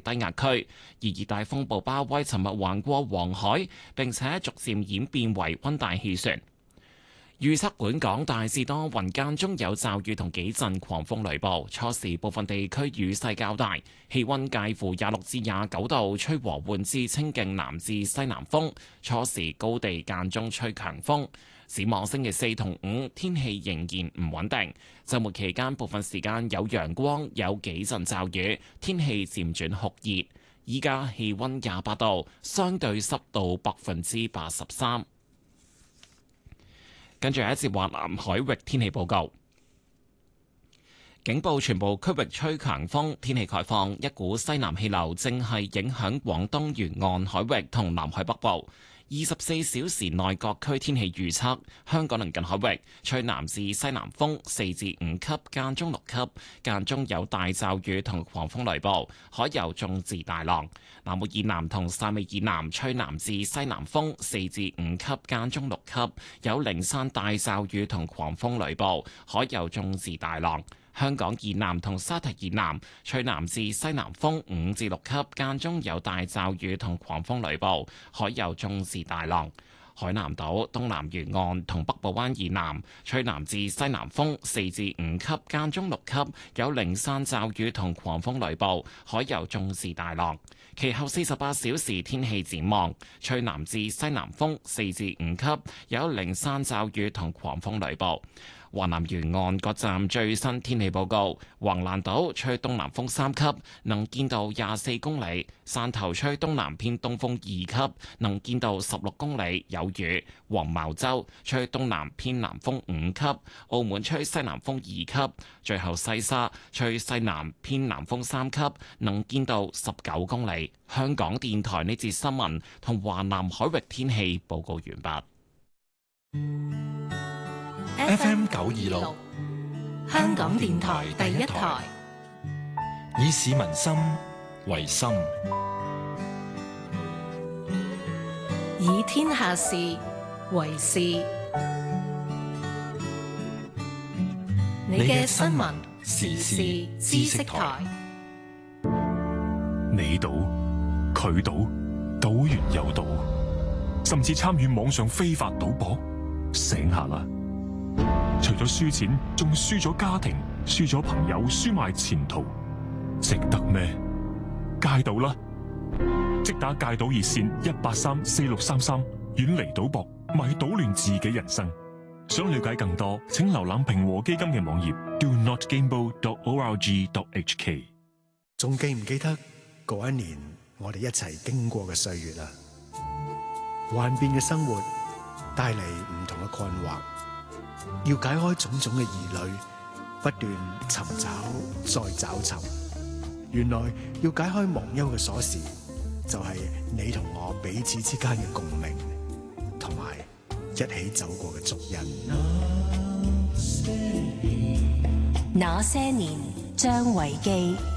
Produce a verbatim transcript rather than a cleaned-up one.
低壓區，而熱帶風暴巴威尋日橫過黃海，並且逐漸演變為溫帶氣旋。預測本港大致多雲，間中有驟雨同幾陣狂風雷暴，初時部分地區雨勢較大，氣溫介乎廿六至廿九度，吹和緩至清勁南至西南風，初時高地間中吹強風。展望星期四同五天氣仍然唔穩定，週末期間部分時間有陽光，有幾陣驟雨，天氣漸轉酷熱。依家氣溫廿八度，相對濕度百分之八十三。跟住一節華南海域天氣報告，警報全部區域吹強風，天氣概況，一股西南氣流正係影響廣東沿岸海域同南海北部。二十四小時內各區天氣預測：香港鄰近海域吹南至西南風四至五級，間中六級，間中有大驟雨同狂風雷暴，海有中至大浪。南澳以南同汕尾以南吹南至西南風四至五級，間中六級，有零散大驟雨同狂風雷暴，海有中至大浪。香港以南同沙堤以南吹南至西南風五至六級，間中有大驟雨同狂風雷暴，海有中至大浪。海南島東南沿岸同北部灣以南吹南至西南風四至五級，間中六級，有零散驟雨同狂風雷暴，海有中至大浪。其後四十八小時天氣展望，吹南至西南風四至五級，有零散驟雨同狂風雷暴。華南沿岸各站最新天氣報告：橫瀾島吹東南風三級，能見度廿四公里；汕頭吹東南偏東風二級，能見度十六公里，有雨；黃茅洲吹東南偏南風五級；澳門吹西南風二級；最後西沙吹西南偏南風三級，能見度十九公里。香港電台呢節新聞同華南海域天氣報告完畢。 F M 九二六，香港電台第一台，以市民心為心， 以天下事為事。你嘅新聞時事知識台， 你賭佢賭，賭完又賭，甚至參與網上非法賭博，醒下啦！除咗輸錢，仲輸咗家庭，輸咗朋友，輸埋前途，值得咩？戒賭啦！即打戒賭熱線一八三四六三三，遠離賭博，咪搗亂自己人生。想了解更多，請瀏覽平和基金嘅網頁 do not gamble dot org dot h k。 仲記唔記得嗰一年我哋一齊經過嘅歲月啊？幻變嘅生活帶嚟唔同嘅困惑。要解開種種嘅疑慮，不斷尋找再找尋。原來要解開忘憂嘅鎖匙，就係你同我彼此之間嘅共鳴，同埋一起走過嘅足印。 那些年，張維基。